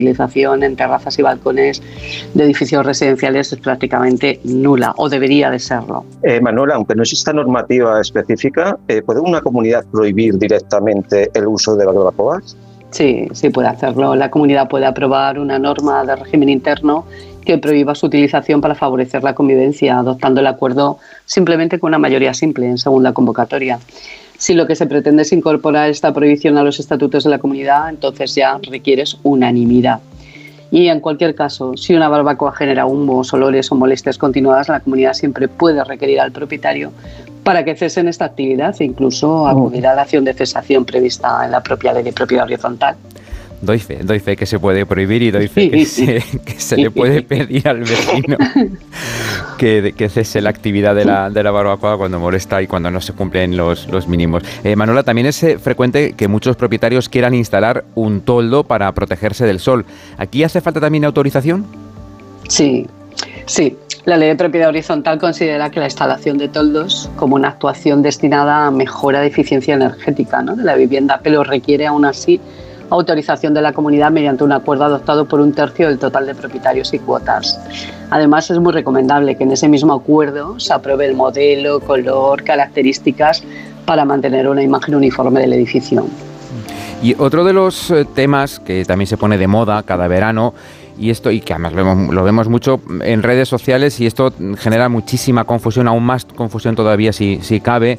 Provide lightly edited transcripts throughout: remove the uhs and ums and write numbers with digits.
utilización en terrazas y balcones de edificios residenciales es prácticamente nula, o debería de serlo. Manuela, aunque no exista normativa específica, ¿puede una comunidad prohibir directamente el uso de las barbacoas? Sí, puede hacerlo. La comunidad puede aprobar una norma de régimen interno que prohíba su utilización para favorecer la convivencia, adoptando el acuerdo simplemente con una mayoría simple en segunda convocatoria. Si lo que se pretende es incorporar esta prohibición a los estatutos de la comunidad, entonces ya requieres unanimidad. Y en cualquier caso, si una barbacoa genera humos, olores o molestias continuadas, la comunidad siempre puede requerir al propietario para que cesen esta actividad e incluso acudir a la acción de cesación prevista en la propia ley de propiedad horizontal. Doy fe que se puede prohibir y doy fe que se le puede pedir al vecino que cese la actividad de la barbacoa cuando molesta y cuando no se cumplen los mínimos. Manuela, también es frecuente que muchos propietarios quieran instalar un toldo para protegerse del sol. ¿Aquí hace falta también autorización? Sí. La ley de propiedad horizontal considera que la instalación de toldos como una actuación destinada a mejora de eficiencia energética, ¿no?, de la vivienda, pero requiere aún así autorización de la comunidad mediante un acuerdo adoptado por 1/3 del total de propietarios y cuotas. Además, es muy recomendable que en ese mismo acuerdo se apruebe el modelo, color, características para mantener una imagen uniforme del edificio. Y otro de los temas que también se pone de moda cada verano, y que además lo vemos mucho en redes sociales, y esto genera muchísima confusión, aún más confusión todavía si cabe,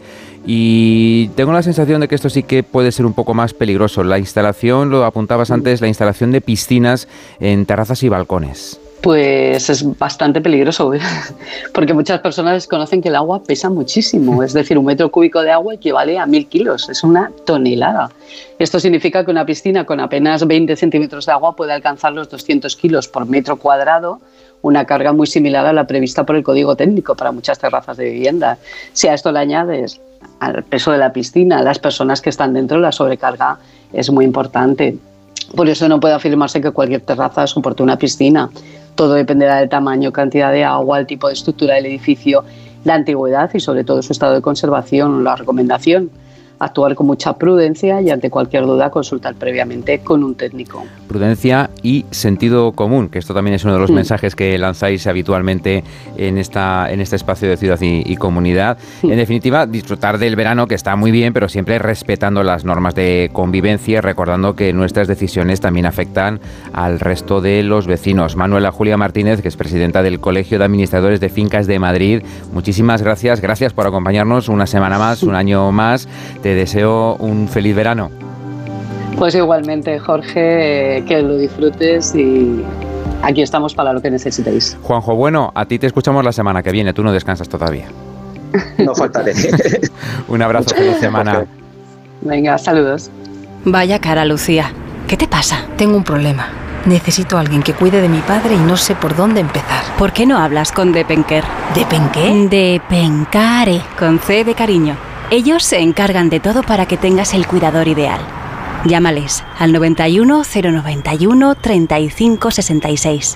y tengo la sensación de que esto sí que puede ser un poco más peligroso. La instalación, lo apuntabas antes, la instalación de piscinas en terrazas y balcones. Pues es bastante peligroso, porque muchas personas desconocen que el agua pesa muchísimo, es decir, 1 metro cúbico de agua equivale a 1000 kilos, es una tonelada. Esto significa que una piscina con apenas 20 centímetros de agua puede alcanzar los 200 kilos por metro cuadrado, una carga muy similar a la prevista por el Código Técnico para muchas terrazas de vivienda. Si a esto le añades al peso de la piscina, a las personas que están dentro, la sobrecarga es muy importante. Por eso no puede afirmarse que cualquier terraza soporte una piscina. Todo dependerá del tamaño, cantidad de agua, el tipo de estructura del edificio, la antigüedad y sobre todo su estado de conservación. La recomendación: actuar con mucha prudencia y ante cualquier duda consultar previamente con un técnico. Prudencia y sentido común, que esto también es uno de los mensajes que lanzáis habitualmente en este espacio de ciudad y comunidad. En definitiva, disfrutar del verano, que está muy bien, pero siempre respetando las normas de convivencia, recordando que nuestras decisiones también afectan al resto de los vecinos. Manuela Julia Martínez, que es presidenta del Colegio de Administradores de Fincas de Madrid, muchísimas gracias por acompañarnos una semana más, un año más. Te deseo un feliz verano. Pues igualmente, Jorge, que lo disfrutes y aquí estamos para lo que necesitéis. Juanjo, bueno, a ti te escuchamos la semana que viene, tú no descansas todavía. No faltaré. Un abrazo, feliz semana. Venga, saludos. Vaya cara, Lucía. ¿Qué te pasa? Tengo un problema. Necesito a alguien que cuide de mi padre y no sé por dónde empezar. ¿Por qué no hablas con Depenker? ¿Depenqué? Depencare, con C de cariño. Ellos se encargan de todo para que tengas el cuidador ideal. Llámales al 91 091 35 66.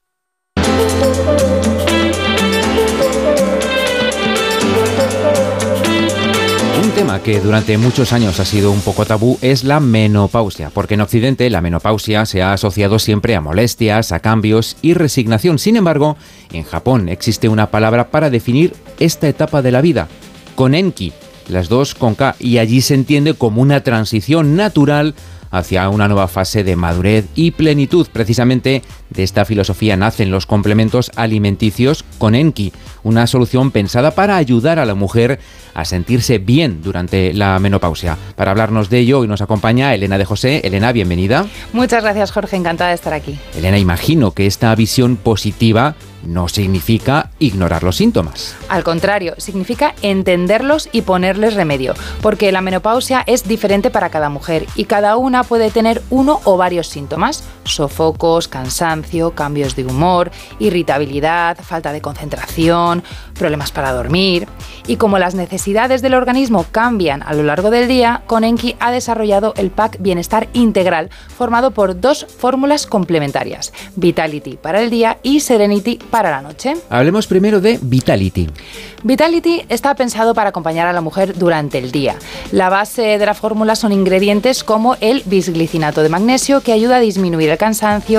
Un tema que durante muchos años ha sido un poco tabú es la menopausia, porque en Occidente la menopausia se ha asociado siempre a molestias, a cambios y resignación. Sin embargo, en Japón existe una palabra para definir esta etapa de la vida: konenki. Las dos con K, y allí se entiende como una transición natural hacia una nueva fase de madurez y plenitud. Precisamente de esta filosofía nacen los complementos alimenticios Konenki, una solución pensada para ayudar a la mujer a sentirse bien durante la menopausia. Para hablarnos de ello, hoy nos acompaña Elena de José. Elena, bienvenida. Muchas gracias, Jorge, encantada de estar aquí. Elena, imagino que esta visión positiva no significa ignorar los síntomas. Al contrario, significa entenderlos y ponerles remedio, porque la menopausia es diferente para cada mujer y cada una puede tener uno o varios síntomas: sofocos, cansancio, cambios de humor, irritabilidad, falta de concentración, problemas para dormir. Y como las necesidades del organismo cambian a lo largo del día, Konenki ha desarrollado el pack Bienestar Integral, formado por 2 fórmulas complementarias: Vitality para el día y Serenity para la noche. Hablemos primero de Vitality. Vitality está pensado para acompañar a la mujer durante el día. La base de la fórmula son ingredientes como el bisglicinato de magnesio, que ayuda a disminuir el cansancio